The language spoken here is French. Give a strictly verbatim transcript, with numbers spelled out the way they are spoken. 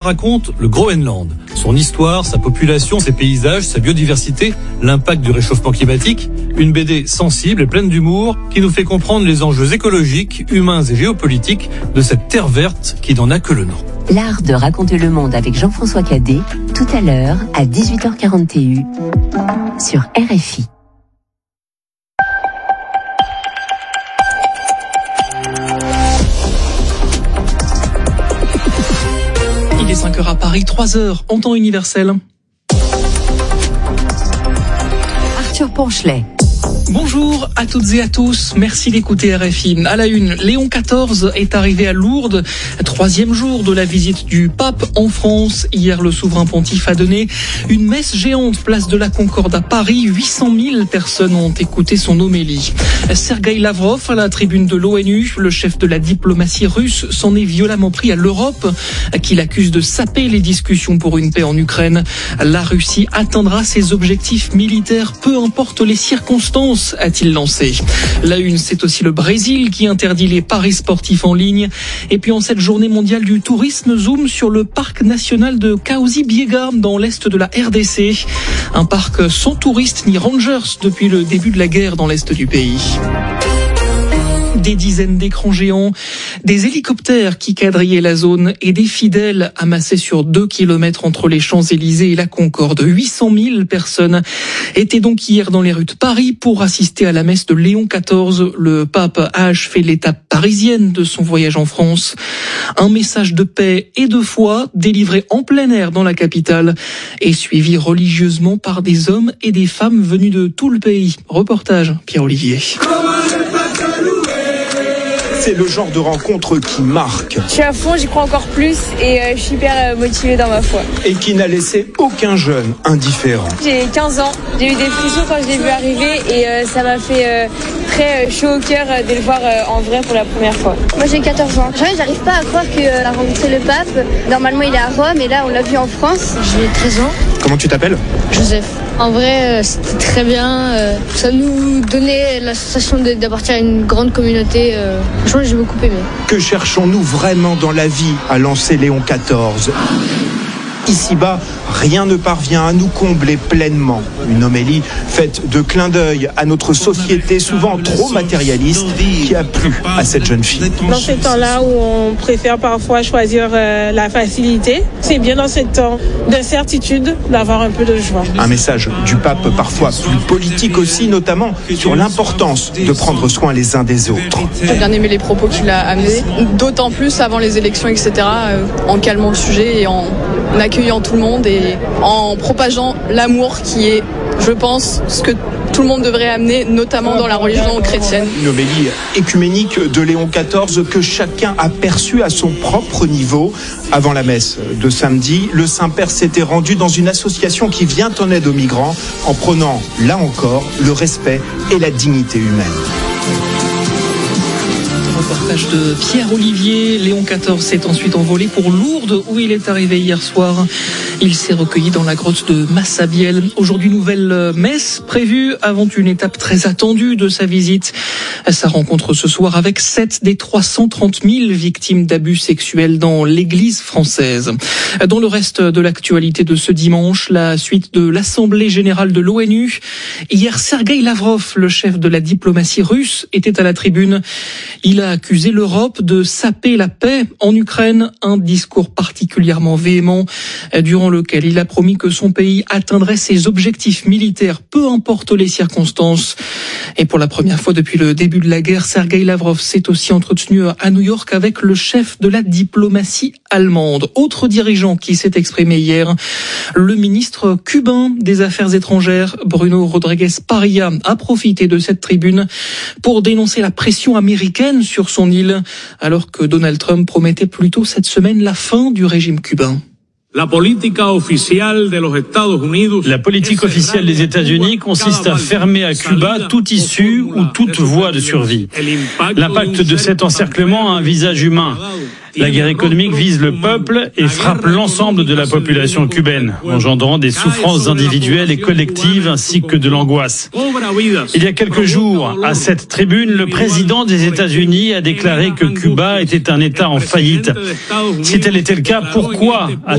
raconte le Groenland. Son histoire, sa population, ses paysages, sa biodiversité, l'impact du réchauffement climatique. Une B D sensible et pleine d'humour qui nous fait comprendre les enjeux écologiques, humains et géopolitiques de cette terre verte qui n'en a que le nom. L'art de raconter le monde avec Jean-François Cadet, tout à l'heure à dix-huit heures quarante et un sur R F I. Il est cinq heures à Paris, trois heures en temps universel. Arthur Ponchelet. Bonjour à toutes et à tous, merci d'écouter R F I. À la une, Léon quatorze est arrivé à Lourdes, troisième jour de la visite du pape en France. Hier, le souverain pontife a donné une messe géante place de la Concorde à Paris. huit cent mille personnes ont écouté son homélie. Sergueï Lavrov à la tribune de l'ONU, le chef de la diplomatie russe s'en est violemment pris à l'Europe, qui l'accuse de saper les discussions pour une paix en Ukraine. La Russie atteindra ses objectifs militaires, peu importe les circonstances, a-t-il lancé. La une, c'est aussi le Brésil qui interdit les paris sportifs en ligne. Et puis en cette journée mondiale du tourisme, zoom sur le parc national de Caozi-Biega dans l'est de la R D C. Un parc sans touristes ni rangers depuis le début de la guerre dans l'est du pays. Des dizaines d'écrans géants, des hélicoptères qui quadrillaient la zone et des fidèles amassés sur deux kilomètres entre les Champs-Élysées et la Concorde. huit cent mille personnes étaient donc hier dans les rues de Paris pour assister à la messe de Léon quatorze. Le pape a achevé l'étape parisienne de son voyage en France. Un message de paix et de foi délivré en plein air dans la capitale et suivi religieusement par des hommes et des femmes venus de tout le pays. Reportage Pierre-Olivier. C'est le genre de rencontre qui marque. Je suis à fond, j'y crois encore plus et euh, je suis hyper euh, motivée dans ma foi. Et qui n'a laissé aucun jeune indifférent. J'ai quinze ans, j'ai eu des frissons quand je l'ai vu arriver et euh, ça m'a fait euh, très euh, chaud au cœur euh, de le voir euh, en vrai pour la première fois. Moi j'ai quatorze ans. J'arrive pas à croire qu'on a rencontré le pape. Normalement il est à Rome et là on l'a vu en France. J'ai treize ans. Comment tu t'appelles ? Joseph. En vrai, euh, c'était très bien. Euh, ça nous donnait la sensation d'appartenir à une grande communauté. Euh, franchement, j'ai beaucoup aimé. Que cherchons-nous vraiment dans la vie, a lancé Léon quatorze ? Ici-bas, rien ne parvient à nous combler pleinement. Une homélie faite de clins d'œil à notre société souvent trop matérialiste qui a plu à cette jeune fille. Dans ces temps-là où on préfère parfois choisir euh, la facilité, c'est bien dans ces temps d'incertitude d'avoir un peu de joie. Un message du pape parfois plus politique aussi, notamment sur l'importance de prendre soin les uns des autres. J'ai bien aimé les propos qu'il a amenés, d'autant plus avant les élections, et cetera, euh, en calmant le sujet et en accueillant tout le monde et en propageant l'amour qui est, je pense, ce que tout le monde devrait amener, notamment dans la religion chrétienne. Une homélie écuménique de Léon quatorze que chacun a perçue à son propre niveau. Avant la messe de samedi, le Saint-Père s'était rendu dans une association qui vient en aide aux migrants en prônant, là encore, le respect et la dignité humaine. Reportage de Pierre-Olivier. Léon quatorze s'est ensuite envolé pour Lourdes où il est arrivé hier soir. Il s'est recueilli dans la grotte de Massabielle. Aujourd'hui, nouvelle messe prévue avant une étape très attendue de sa visite. Sa rencontre ce soir avec sept des trois cent trente mille victimes d'abus sexuels dans l'église française. Dans le reste de l'actualité de ce dimanche, la suite de l'Assemblée générale de l'ONU. Hier, Sergueï Lavrov, le chef de la diplomatie russe, était à la tribune. Il a accusé l'Europe de saper la paix en Ukraine, un discours particulièrement véhément durant lequel il a promis que son pays atteindrait ses objectifs militaires, peu importe les circonstances. Et pour la première fois depuis le début de la guerre, Sergueï Lavrov s'est aussi entretenu à New York avec le chef de la diplomatie allemande. Autre dirigeant qui s'est exprimé hier, le ministre cubain des Affaires étrangères, Bruno Rodriguez Parilla, a profité de cette tribune pour dénoncer la pression américaine sur son île, alors que Donald Trump promettait plus tôt cette semaine la fin du régime cubain. La politique officielle des États-Unis consiste à fermer à Cuba toute issue ou toute voie de survie. L'impact de cet encerclement a un visage humain. La guerre économique vise le peuple et frappe l'ensemble de la population cubaine, engendrant des souffrances individuelles et collectives ainsi que de l'angoisse. Il y a quelques jours, à cette tribune, le président des États-Unis a déclaré que Cuba était un État en faillite. Si tel était le cas, pourquoi